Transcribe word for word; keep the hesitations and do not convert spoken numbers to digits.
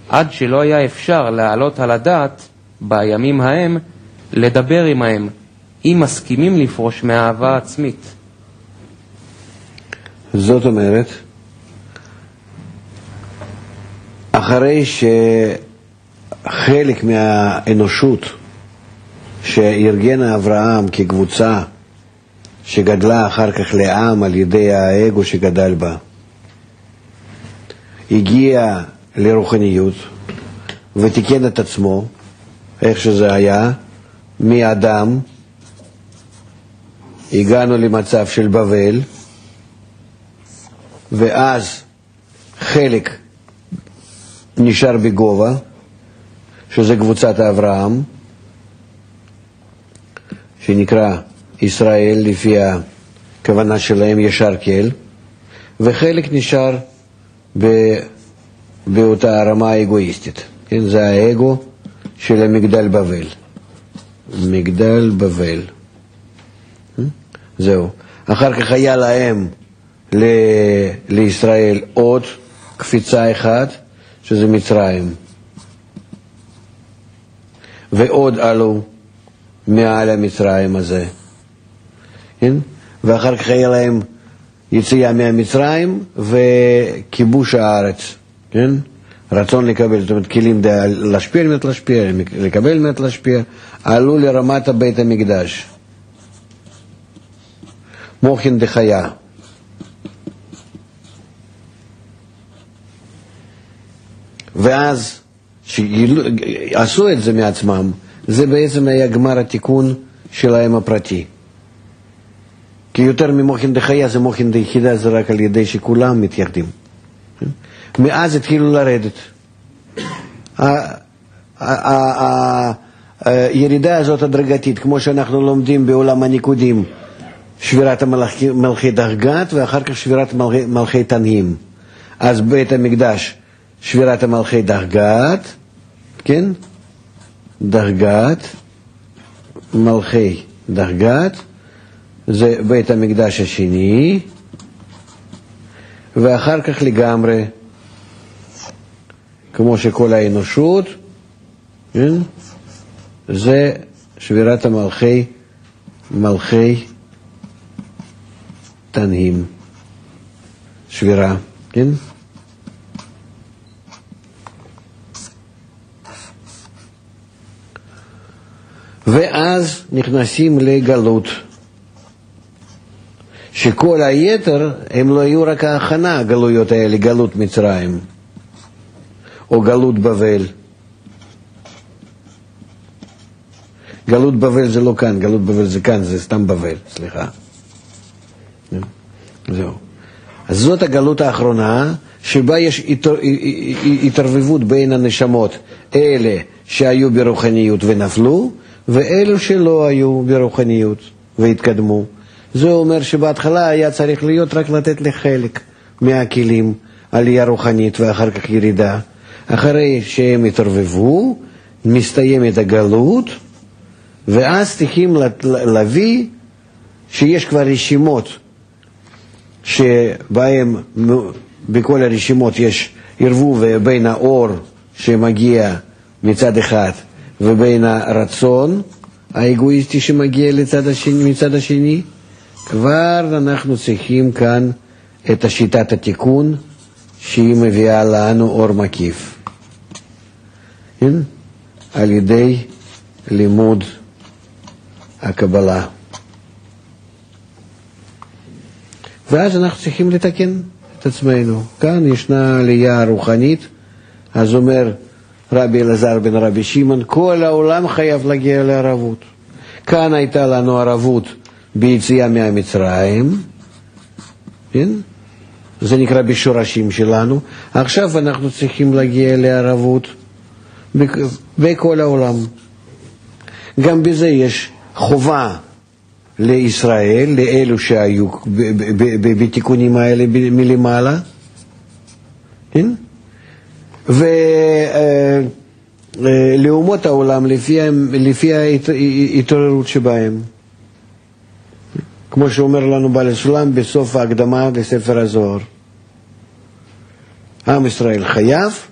עד שלא היה אפשר להעלות על הדעת בימים ההם לדבר עמהם, אם מסכימים לפרוש מהאהבה עצמית. זאת אומרת, אחרי שחלק מהאנושות שארגן אברהם כקבוצה שגדלה אחר כך לעם על ידי האגו שגדל בה, הגיע לרוחניות ותיקן את עצמו, איך שזה היה, מאדם הגענו למצב של בבל, ואז חלק נשאר בגובה, שזה קבוצת אברהם, שנקרא ישראל לפי הכוונה שלהם ישר כל, וחלק נשאר ב... באותה הרמה האגואיסטית. כן? זה האגו של המגדל בבל. מגדל בבל. זהו. אחר כך היה להם ל... לישראל עוד קפיצה אחת, שזה מצרים. ועוד עלו מעל המצרים הזה. כן? ואחר כך היה להם יציאה מהמצרים וכיבוש הארץ. כן? רצון לקבל, זאת אומרת, כלים להשפיע על מנת להשפיע, לקבל על מנת להשפיע, עלו לרמת בית המקדש. מוחין דחיה. ואז שעשו את זה מעצמם, זה בעצם היה גמר התיקון שלהם הפרטי. כי יותר ממוחין דחיה זה מוחין דיחידה, זה רק על ידי שכולם מתייחדים. מאז התחילו לרדת. הירידה הזאת הדרגתית, כמו שאנחנו לומדים בעולם הניקודים, שבירת מלכי דרגת ואחר כך שבירת מלכי תנאים. אז בית המקדש שבירת מלכי דרגת, כן? דרגת, מלכי דרגת, זה בית המקדש השני, ואחר כך לגמרי, כמו שכל האנושות, כן? זה שבירת המלכי, מלכי תנאים, שבירה, כן? ואז נכנסים לגלות, שכל היתר הם לא היו רק ההכנה, הגלויות האלה, גלות מצרים או גלות בבל. גלות בבל זה לא כאן, גלות בבל זה כאן, זה סתם בבל, סליחה. זהו. אז זאת הגלות האחרונה, שבה יש התערבבות בין הנשמות, אלה שהיו ברוחניות ונפלו, ואלו שלא היו ברוחניות והתקדמו. זה אומר שבהתחלה היה צריך להיות רק לתת לחלק מהכלים עלייה רוחנית ואחר כך ירידה. אחרי שהם התערבבו, מסתיימת הגלות, ואז צריכים להביא שיש כבר רשימות, שבהם בכל הרשימות יש ערבוב בין האור שמגיע מצד אחד, ובין הרצון האגואיסטי שמגיע לצד השני, מצד השני, כבר אנחנו צריכים כאן את השיטת התיקון שהיא מביאה לנו אור מקיף. כן? על ידי לימוד הקבלה. ואז אנחנו צריכים לתקן את עצמנו. כאן ישנה עלייה רוחנית, אז אומר רבי אלעזר בן רבי שמעון, כל העולם חייב להגיע לערבות. כאן הייתה לנו ערבות ביציאה מהמצרים, כן? זה נקרא בשורשים שלנו. עכשיו אנחנו צריכים להגיע לערבות בכל העולם. גם בזה יש חובה לישראל, לאלו שהיו בתיקונים האלה מלמעלה, כן? ולאומות העולם לפי, לפי ההתעוררות שבהם. כמו שאומר לנו בעל הסולם בסוף ההקדמה לספר הזוהר. עם ישראל חייב